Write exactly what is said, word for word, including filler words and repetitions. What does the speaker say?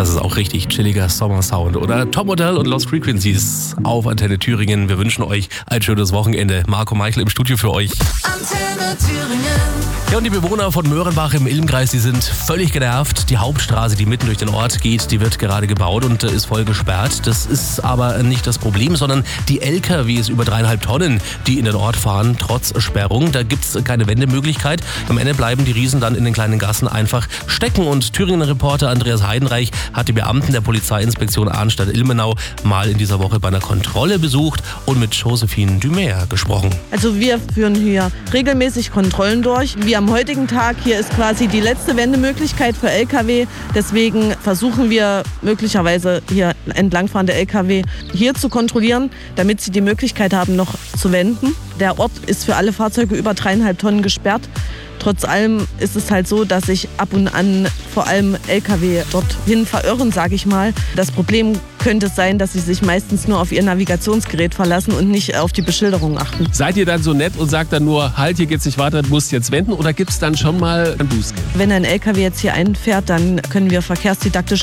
Das ist auch richtig chilliger Sommersound, oder? Topmodel und Lost Frequencies auf Antenne Thüringen. Wir wünschen euch ein schönes Wochenende. Marco Meichel im Studio für euch. Antenne Thüringen. Ja, und die Bewohner von Möhrenbach im Ilmkreis, die sind völlig genervt. Die Hauptstraße, die mitten durch den Ort geht, die wird gerade gebaut und ist voll gesperrt. Das ist aber nicht das Problem, sondern die L K Ws über dreieinhalb Tonnen, die in den Ort fahren, trotz Sperrung. Da gibt's keine Wendemöglichkeit. Am Ende bleiben die Riesen dann in den kleinen Gassen einfach stecken. Und Thüringer Reporter Andreas Heidenreich hat die Beamten der Polizeiinspektion Arnstadt-Ilmenau mal in dieser Woche bei einer Kontrolle besucht und mit Josephine Dumer gesprochen. Also wir führen hier regelmäßig Kontrollen durch. Wie am heutigen Tag, hier ist quasi die letzte Wendemöglichkeit für L K W. Deswegen versuchen wir möglicherweise hier entlangfahrende L K W hier zu kontrollieren, damit sie die Möglichkeit haben, noch zu wenden. Der Ort ist für alle Fahrzeuge über dreieinhalb Tonnen gesperrt. Trotz allem ist es halt so, dass sich ab und an vor allem L K W dorthin verirren, sage ich mal. Das Problem könnte es sein, dass sie sich meistens nur auf ihr Navigationsgerät verlassen und nicht auf die Beschilderung achten. Seid ihr dann so nett und sagt dann nur, halt, hier geht's nicht weiter, du musst jetzt wenden, oder gibt es dann schon mal ein Bußgeld? Wenn ein L K W jetzt hier einfährt, dann können wir verkehrsdidaktisch